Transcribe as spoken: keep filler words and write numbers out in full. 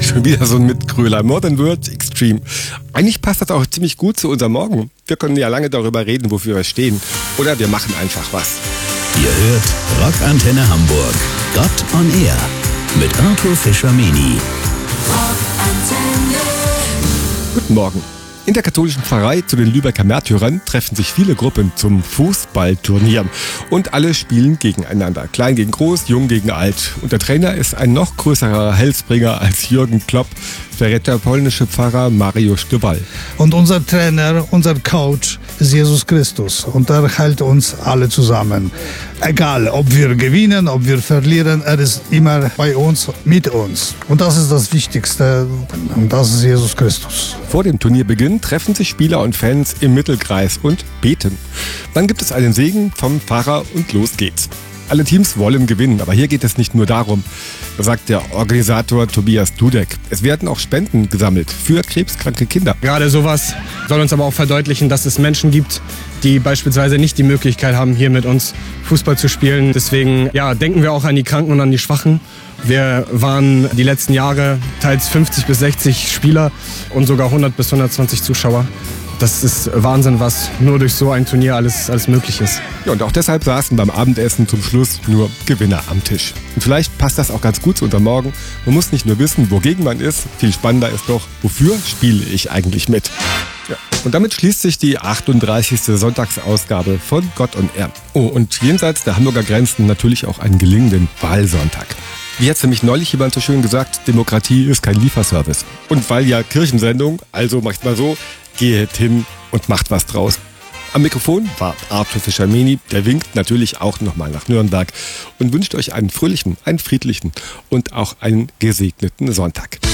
Schon wieder so ein Mitgröler. More Than Words Extreme. Eigentlich passt das auch ziemlich gut zu unserem Morgen. Wir können ja lange darüber reden, wofür wir stehen. Oder wir machen einfach was. Ihr hört Rockantenne Hamburg. Gott on Air. Mit Arthur Fischer-Meni. Guten Morgen. In der katholischen Pfarrei zu den Lübecker Märtyrern treffen sich viele Gruppen zum Fußballturnier. Und alle spielen gegeneinander. Klein gegen groß, jung gegen alt. Und der Trainer ist ein noch größerer Heilsbringer als Jürgen Klopp, verrät der polnische Pfarrer Mariusz Dowal. Und unser Trainer, unser Coach ist Jesus Christus. Und er hält uns alle zusammen. Egal, ob wir gewinnen, ob wir verlieren, er ist immer bei uns, mit uns. Und das ist das Wichtigste. Und das ist Jesus Christus. Vor dem Turnierbeginn treffen sich Spieler und Fans im Mittelkreis und beten. Dann gibt es einen Segen vom Pfarrer und los geht's. Alle Teams wollen gewinnen, aber hier geht es nicht nur darum, sagt der Organisator Tobias Dudek. Es werden auch Spenden gesammelt für krebskranke Kinder. Gerade sowas soll uns aber auch verdeutlichen, dass es Menschen gibt, die beispielsweise nicht die Möglichkeit haben, hier mit uns Fußball zu spielen. Deswegen ja, denken wir auch an die Kranken und an die Schwachen. Wir waren die letzten Jahre teils fünfzig bis sechzig Spieler und sogar hundert bis hundertzwanzig Zuschauer. Das ist Wahnsinn, was nur durch so ein Turnier alles, alles möglich ist. Ja, und auch deshalb saßen beim Abendessen zum Schluss nur Gewinner am Tisch. Und vielleicht passt das auch ganz gut zu unserem Morgen. Man muss nicht nur wissen, wogegen man ist, viel spannender ist doch, wofür spiele ich eigentlich mit? Ja. Und damit schließt sich die achtunddreißigste Sonntagsausgabe von Gott on Air. Oh, und jenseits der Hamburger Grenzen natürlich auch einen gelingenden Wahlsonntag. Wie hat nämlich neulich jemand so schön gesagt, Demokratie ist kein Lieferservice. Und weil ja Kirchensendung, also macht mal so, geht hin und macht was draus. Am Mikrofon war Arthur Fischer-Meni, der winkt natürlich auch nochmal nach Nürnberg und wünscht euch einen fröhlichen, einen friedlichen und auch einen gesegneten Sonntag.